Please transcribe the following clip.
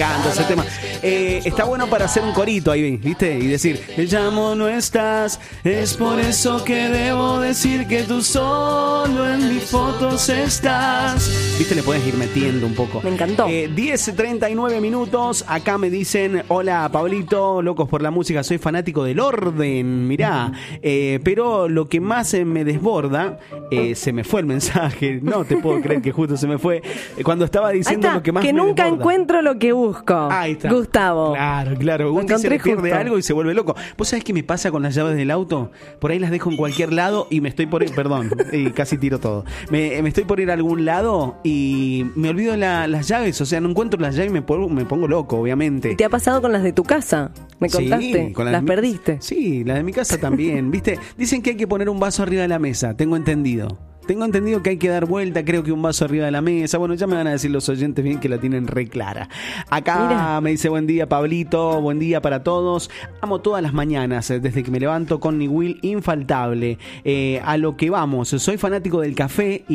Ese tema. Está bueno para hacer un corito ahí, ¿viste? Y decir, te llamo, no estás, es por eso que debo decir que tú solo en mis fotos estás. ¿Viste? Le puedes ir metiendo un poco. Me encantó. 10:39 minutos. Acá me dicen, hola Pablito, locos por la música, soy fanático del orden, mirá. Pero lo que más me desborda, se me fue el mensaje, no te puedo creer que justo se me fue. Cuando estaba diciendo lo que más que me nunca desborda. Encuentro lo que busco. Ahí está. Gustavo. Claro. Gusti se le pierde justo algo y se vuelve loco. ¿Vos sabés qué me pasa con las llaves del auto? Por ahí las dejo en cualquier lado y me estoy por ir, perdón, y casi tiro todo. Me estoy por ir a algún lado y me olvido las llaves, o sea, no encuentro las llaves y me pongo loco, obviamente. ¿Te ha pasado con las de tu casa? ¿Me contaste? Sí, con ¿Las perdiste? Sí, las de mi casa también, ¿viste? Dicen que hay que poner un vaso arriba de la mesa, tengo entendido que hay que dar vuelta, creo que un vaso arriba de la mesa. Bueno, ya me van a decir los oyentes bien que la tienen re clara. Acá Mira. Me dice, buen día Pablito, buen día para todos. Amo todas las mañanas, desde que me levanto con Ni Will infaltable. A lo que vamos, soy fanático del café y